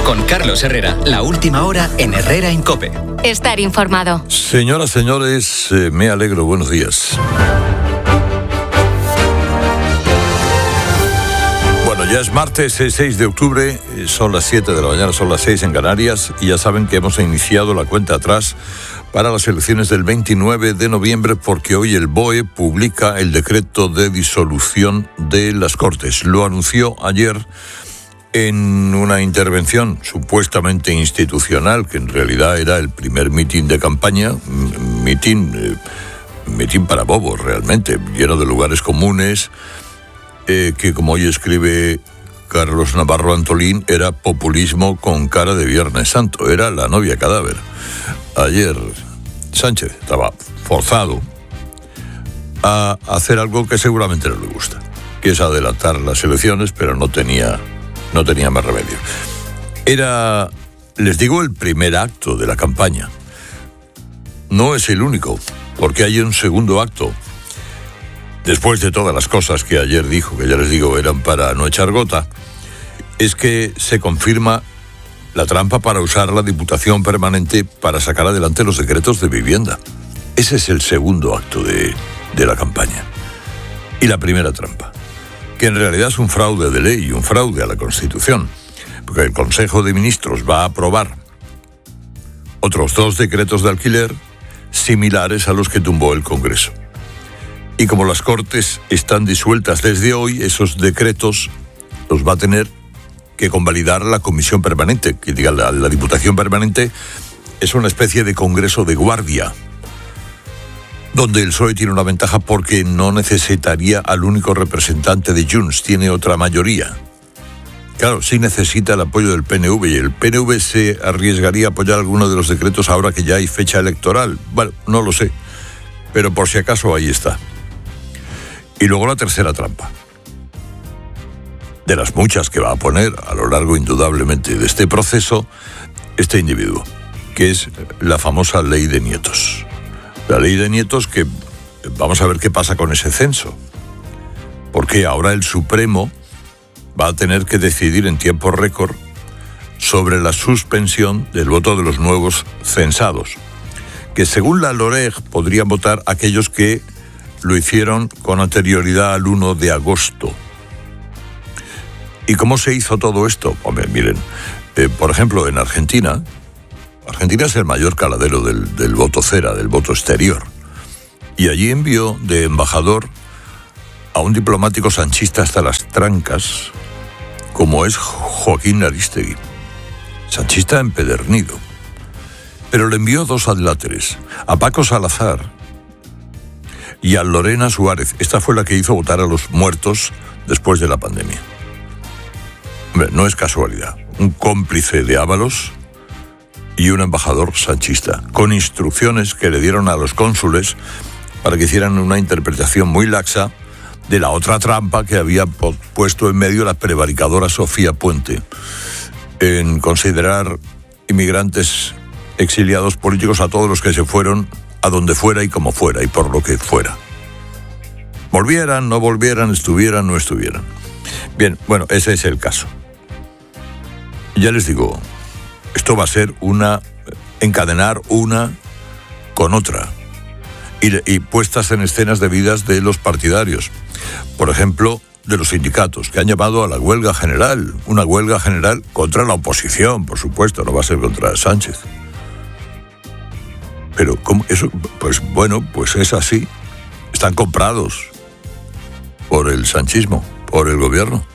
Con Carlos Herrera, la última hora en Herrera en COPE. Estar informado. Señoras, señores, me alegro. Buenos días. Bueno, ya es martes 6 de octubre, son las 7 de la mañana, son las 6 en Canarias, y ya saben que hemos iniciado la cuenta atrás para las elecciones del 29 de noviembre, porque hoy el BOE publica el decreto de disolución de las Cortes. Lo anunció ayer en una intervención supuestamente institucional, que en realidad era el primer mitin de campaña, mitin para bobos realmente, lleno de lugares comunes, que como hoy escribe Carlos Navarro Antolín, era populismo con cara de Viernes Santo, era la novia cadáver. Ayer Sánchez estaba forzado a hacer algo que seguramente no le gusta, que es adelantar las elecciones, pero no tenía más remedio. Era, les digo, el primer acto de la campaña. No es el único, porque hay un segundo acto. Después de todas las cosas que ayer dijo, que ya les digo, eran para no echar gota, es que se confirma la trampa para usar la Diputación Permanente para sacar adelante los decretos de vivienda. Ese es el segundo acto de la campaña. Y la primera trampa, que en realidad es un fraude de ley, un fraude a la Constitución, porque el Consejo de Ministros va a aprobar otros 2 decretos de alquiler similares a los que tumbó el Congreso. Y como las Cortes están disueltas desde hoy, esos decretos los va a tener que convalidar la Comisión Permanente, que diga la Diputación Permanente es una especie de Congreso de guardia, donde el PSOE tiene una ventaja porque no necesitaría al único representante de Junts, tiene otra mayoría. Claro, sí necesita el apoyo del PNV, y el PNV se arriesgaría a apoyar alguno de los decretos ahora que ya hay fecha electoral. Bueno, no lo sé, pero por si acaso ahí está. Y luego la tercera trampa, de las muchas que va a poner a lo largo indudablemente de este proceso este individuo, que es la famosa ley de nietos. La ley de nietos, que vamos a ver qué pasa con ese censo, porque ahora el Supremo va a tener que decidir en tiempo récord sobre la suspensión del voto de los nuevos censados, que según la LOREG podrían votar aquellos que lo hicieron con anterioridad al 1 de agosto. ¿Y cómo se hizo todo esto? Hombre, miren, por ejemplo, en Argentina es el mayor caladero del voto cera, del voto exterior. Y allí envió de embajador a un diplomático sanchista hasta las trancas, como es Joaquín Aristegui, sanchista empedernido. Pero le envió 2 adláteres, a Paco Salazar y a Lorena Suárez. Esta fue la que hizo votar a los muertos después de la pandemia. Hombre, no es casualidad. Un cómplice de Ábalos y un embajador sanchista, con instrucciones que le dieron a los cónsules para que hicieran una interpretación muy laxa de la otra trampa que había puesto en medio la prevaricadora Sofía Puente, en considerar inmigrantes exiliados políticos a todos los que se fueron a donde fuera y como fuera y por lo que fuera. Volvieran, no volvieran, estuvieran, no estuvieran. Bien, bueno, ese es el caso. Ya les digo, esto va a ser encadenar una con otra, y puestas en escenas debidas de los partidarios. Por ejemplo, de los sindicatos, que han llamado a la huelga general, una huelga general contra la oposición, por supuesto, no va a ser contra Sánchez. Pero ¿cómo eso? Pues bueno, pues es así. Están comprados por el sanchismo, por el gobierno.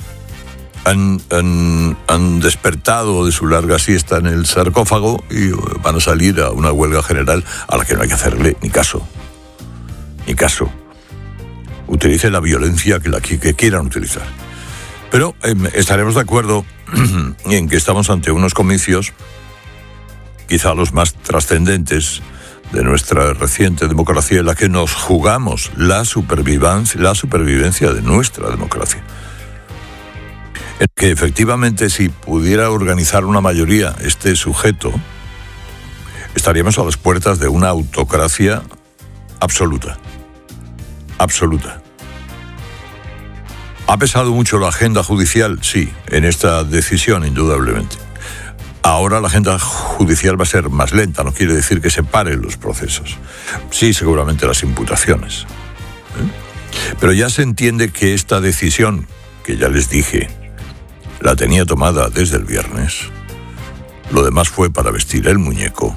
Han despertado de su larga siesta en el sarcófago y van a salir a una huelga general a la que no hay que hacerle ni caso. Ni caso. Utilicen la violencia que quieran utilizar. Pero estaremos de acuerdo en que estamos ante unos comicios, quizá los más trascendentes de nuestra reciente democracia, en la que nos jugamos la supervivencia de nuestra democracia. En que efectivamente, si pudiera organizar una mayoría este sujeto, estaríamos a las puertas de una autocracia absoluta. Absoluta. ¿Ha pesado mucho la agenda judicial? Sí, en esta decisión, indudablemente. Ahora la agenda judicial va a ser más lenta, no quiere decir que se paren los procesos. Sí, seguramente las imputaciones. Pero ya se entiende que esta decisión, que ya les dije, la tenía tomada desde el viernes. Lo demás fue para vestir el muñeco.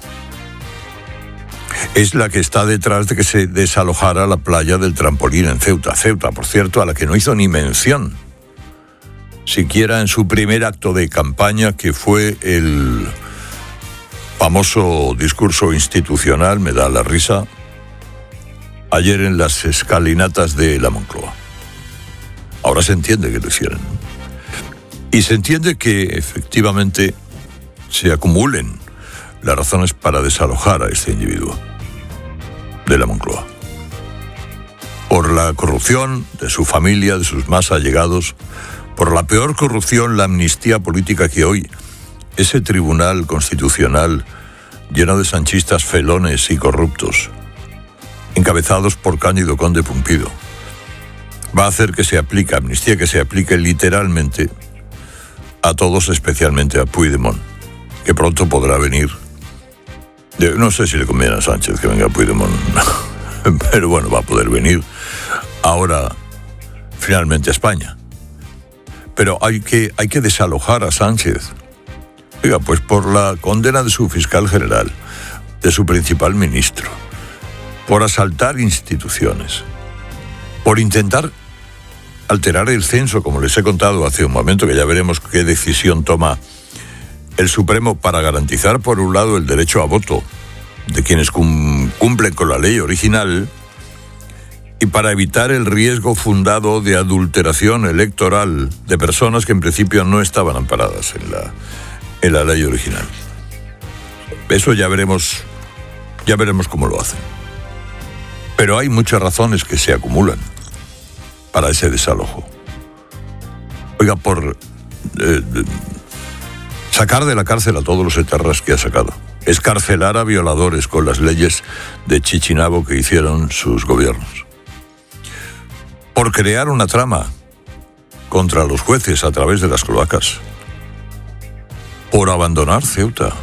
Es la que está detrás de que se desalojara la playa del Trampolín en Ceuta. Ceuta, por cierto, a la que no hizo ni mención, siquiera en su primer acto de campaña, que fue el famoso discurso institucional, me da la risa, ayer en las escalinatas de la Moncloa. Ahora se entiende que lo hicieran. Y se entiende que efectivamente se acumulen las razones para desalojar a este individuo de la Moncloa. Por la corrupción de su familia, de sus más allegados, por la peor corrupción, la amnistía política que hoy ese tribunal constitucional lleno de sanchistas felones y corruptos, encabezados por Cándido Conde Pumpido, va a hacer que se aplique amnistía, que se aplique literalmente a todos, especialmente a Puigdemont, que pronto podrá venir. No sé si le conviene a Sánchez que venga a Puigdemont, pero bueno, va a poder venir ahora finalmente a España. Pero hay que desalojar a Sánchez. Oiga, pues por la condena de su fiscal general, de su principal ministro, por asaltar instituciones, por intentar alterar el censo, como les he contado hace un momento, que ya veremos qué decisión toma el Supremo para garantizar, por un lado, el derecho a voto de quienes cumplen con la ley original y para evitar el riesgo fundado de adulteración electoral de personas que en principio no estaban amparadas en la ley original. Eso ya veremos cómo lo hacen. Pero hay muchas razones que se acumulan para ese desalojo. Oiga, por sacar de la cárcel a todos los etarras que ha sacado, escarcelar a violadores con las leyes de Chichinabo que hicieron sus gobiernos, por crear una trama contra los jueces a través de las cloacas, por abandonar Ceuta,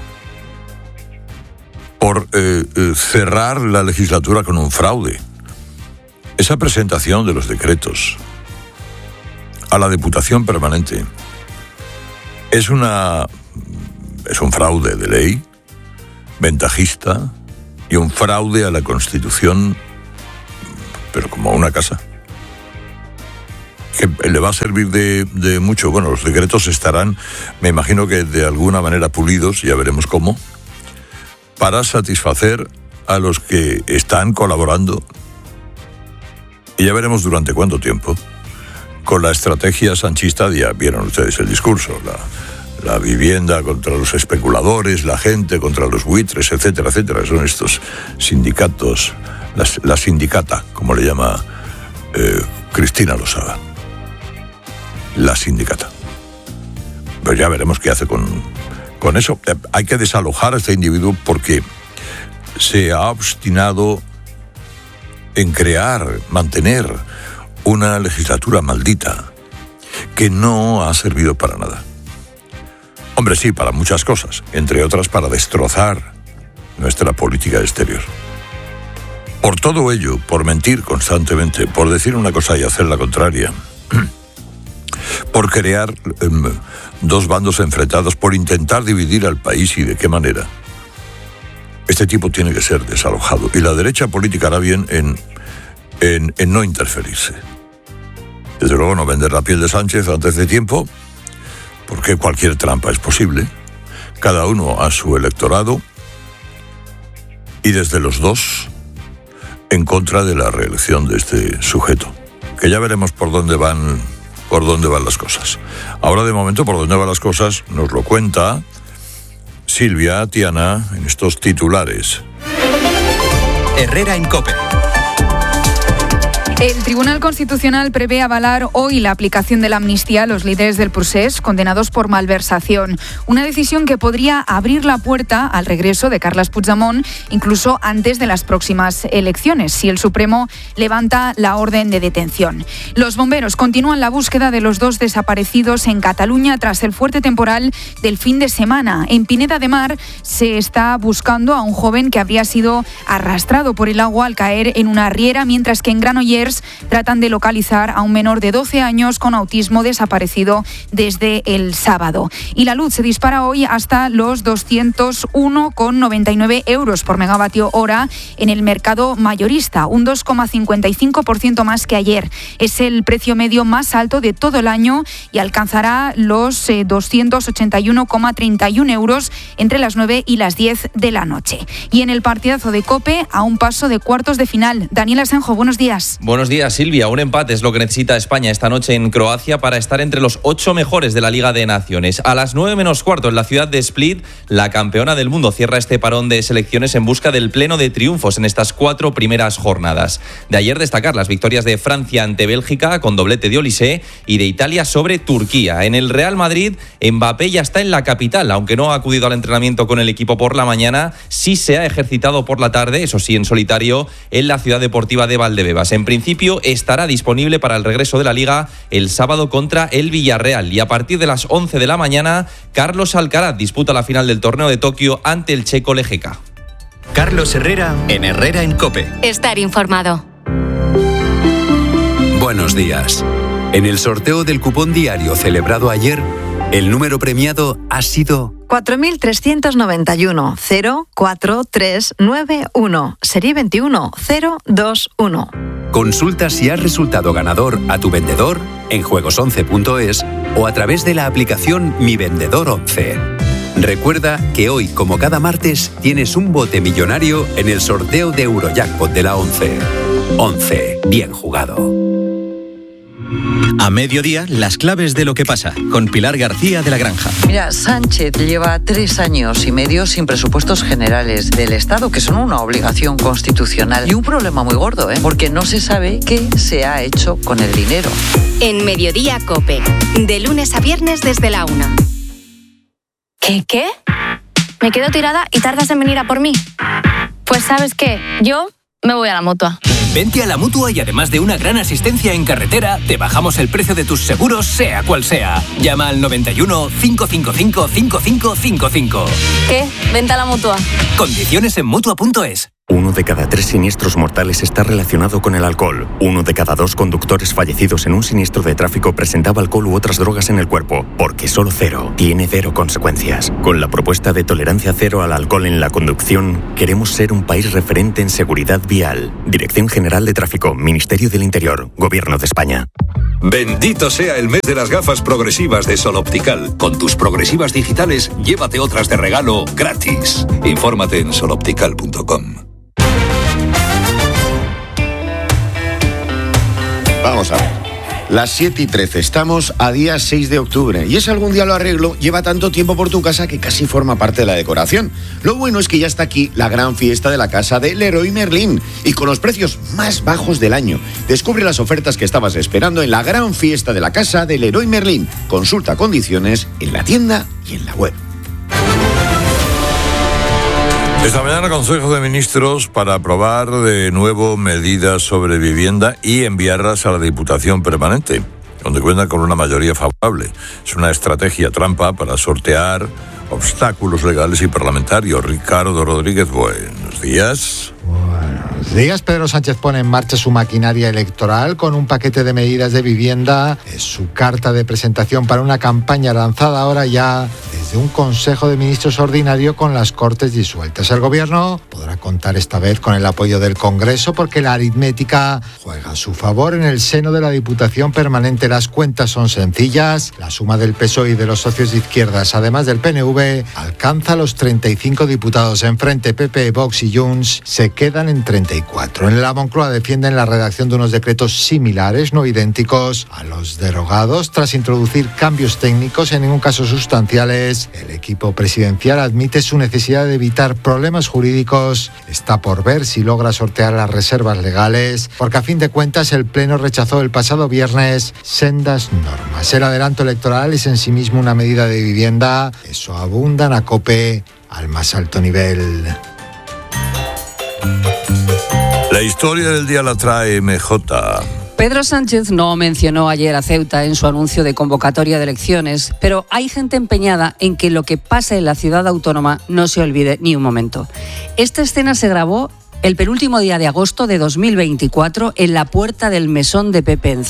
por cerrar la legislatura con un fraude. Esa presentación de los decretos a la Diputación Permanente es un fraude de ley, ventajista, y un fraude a la Constitución, pero como a una casa, que le va a servir de mucho. Bueno, los decretos estarán, me imagino que de alguna manera pulidos, ya veremos cómo, para satisfacer a los que están colaborando, y ya veremos durante cuánto tiempo, con la estrategia sanchista. Ya vieron ustedes el discurso, la vivienda contra los especuladores, la gente contra los buitres, etcétera, etcétera. Son estos sindicatos, la sindicata, como le llama Cristina Losada. La sindicata. Pero ya veremos qué hace con eso. Hay que desalojar a este individuo porque se ha obstinado en mantener una legislatura maldita que no ha servido para nada. Hombre, sí, para muchas cosas, entre otras para destrozar nuestra política exterior. Por todo ello, por mentir constantemente, por decir una cosa y hacer la contraria, por crear dos bandos enfrentados, por intentar dividir al país, y de qué manera, este tipo tiene que ser desalojado. Y la derecha política hará bien en no interferirse. Desde luego no vender la piel de Sánchez antes de tiempo, porque cualquier trampa es posible, cada uno a su electorado, y desde los dos en contra de la reelección de este sujeto, que ya veremos por dónde van las cosas. Ahora, de momento, por dónde van las cosas nos lo cuenta Silvia Tiana en estos titulares. Herrera en COPE. El Tribunal Constitucional prevé avalar hoy la aplicación de la amnistía a los líderes del procés condenados por malversación. Una decisión que podría abrir la puerta al regreso de Carles Puigdemont incluso antes de las próximas elecciones, si el Supremo levanta la orden de detención. Los bomberos continúan la búsqueda de los 2 desaparecidos en Cataluña tras el fuerte temporal del fin de semana. En Pineda de Mar se está buscando a un joven que habría sido arrastrado por el agua al caer en una riera, mientras que en Granollers tratan de localizar a un menor de 12 años con autismo desaparecido desde el sábado. Y la luz se dispara hoy hasta los 201,99 euros por megavatio hora en el mercado mayorista, un 2,55% más que ayer. Es el precio medio más alto de todo el año y alcanzará los 281,31 euros entre las 9 y las 10 de la noche. Y en el partidazo de COPE, a un paso de cuartos de final. Daniel Asenjo, buenos días. Buenos días, Silvia. Un empate es lo que necesita España esta noche en Croacia para estar entre los 8 mejores de la Liga de Naciones. A las 9 menos cuarto en la ciudad de Split, la campeona del mundo cierra este parón de selecciones en busca del pleno de triunfos en estas 4 primeras jornadas. De ayer destacar las victorias de Francia ante Bélgica con doblete de Olise y de Italia sobre Turquía. En el Real Madrid, Mbappé ya está en la capital, aunque no ha acudido al entrenamiento con el equipo por la mañana, sí se ha ejercitado por la tarde, eso sí, en solitario, en la ciudad deportiva de Valdebebas. En principio estará disponible para el regreso de la Liga el sábado contra el Villarreal y a partir de las 11 de la mañana Carlos Alcaraz disputa la final del torneo de Tokio ante el checo Lejeka. Carlos Herrera en Herrera en COPE. Estar informado. Buenos días. En el sorteo del cupón diario celebrado ayer, el número premiado ha sido 4.391 04391, serie 21021. Consulta si has resultado ganador a tu vendedor en juegos11.es o a través de la aplicación Mi Vendedor 11. Recuerda que hoy, como cada martes, tienes un bote millonario en el sorteo de Eurojackpot de la 11. 11. Bien jugado. A mediodía, las claves de lo que pasa, con Pilar García de la Granja. Mira, Sánchez lleva 3 años y medio sin presupuestos generales del Estado, que son una obligación constitucional. Y un problema muy gordo, porque no se sabe qué se ha hecho con el dinero. En Mediodía COPE, de lunes a viernes desde la 1. ¿Qué? ¿Me quedo tirada y tardas en venir a por mí? Pues ¿sabes qué? Yo me voy a la Mutua. Vente a la Mutua y además de una gran asistencia en carretera, te bajamos el precio de tus seguros, sea cual sea. Llama al 91 555 5555. ¿Qué? Vente a la Mutua. Condiciones en Mutua.es. 1 de cada 3 siniestros mortales está relacionado con el alcohol. 1 de cada 2 conductores fallecidos en un siniestro de tráfico presentaba alcohol u otras drogas en el cuerpo, porque solo cero tiene 0 consecuencias. Con la propuesta de tolerancia cero al alcohol en la conducción, queremos ser un país referente en seguridad vial. Dirección General de Tráfico, Ministerio del Interior, Gobierno de España. Bendito sea el mes de las gafas progresivas de Sol Optical. Con tus progresivas digitales, llévate otras de regalo gratis. Infórmate en soloptical.com. Vamos a ver. Las 7:13, estamos a día 6 de octubre y ese algún día lo arreglo lleva tanto tiempo por tu casa que casi forma parte de la decoración. Lo bueno es que ya está aquí la gran fiesta de la casa de Leroy Merlin y con los precios más bajos del año. Descubre las ofertas que estabas esperando en la gran fiesta de la casa de Leroy Merlin. Consulta condiciones en la tienda y en la web. Esta mañana Consejo de Ministros para aprobar de nuevo medidas sobre vivienda y enviarlas a la Diputación Permanente, donde cuenta con una mayoría favorable. Es una estrategia trampa para sortear obstáculos legales y parlamentarios. Ricardo Rodríguez, buenos días. Buenos días. Pedro Sánchez pone en marcha su maquinaria electoral con un paquete de medidas de vivienda. Es su carta de presentación para una campaña lanzada ahora ya desde un Consejo de Ministros ordinario con las Cortes disueltas. El Gobierno podrá contar esta vez con el apoyo del Congreso porque la aritmética juega a su favor en el seno de la Diputación Permanente. Las cuentas son sencillas. La suma del PSOE y de los socios de izquierdas, además del PNV, alcanza los 35 diputados. Enfrente, PP, Vox y Junts se quedan en 34. En la Moncloa defienden la redacción de unos decretos similares, no idénticos, a los derogados tras introducir cambios técnicos, en ningún caso sustanciales, Aragonés. El equipo presidencial admite su necesidad de evitar problemas jurídicos. Está por ver si logra sortear las reservas legales, porque a fin de cuentas el Pleno rechazó el pasado viernes sendas normas. El adelanto electoral es en sí mismo una medida de vivienda. Eso abundan a COPE al más alto nivel. La historia del día la trae MJ. Pedro Sánchez no mencionó ayer a Ceuta en su anuncio de convocatoria de elecciones, pero hay gente empeñada en que lo que pasa en la ciudad autónoma no se olvide ni un momento. Esta escena se grabó el penúltimo día de agosto de 2024 en la puerta del mesón de Pepe en Ceuta.